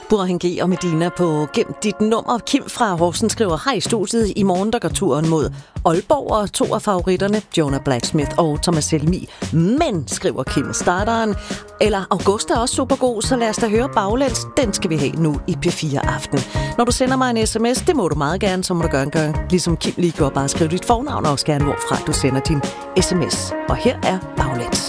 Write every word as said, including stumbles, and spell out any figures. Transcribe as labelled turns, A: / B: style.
A: Burhan G og Medina på Gem dit nummer. Kim fra Horsens skriver, hej i studiet. I morgen der går turen mod Aalborg, og to af favoritterne, Jonah Blacksmith og Thomas Helmi. Men, skriver Kim, starteren, eller August er også super god, så lad os da høre baglæns. Den skal vi have nu i P fire Aften. Når du sender mig en sms, det må du meget gerne, så må du gøre en gang, ligesom Kim lige gjorde, bare skrive dit fornavn og også gerne hvorfra du sender din sms. Og her er baglæns.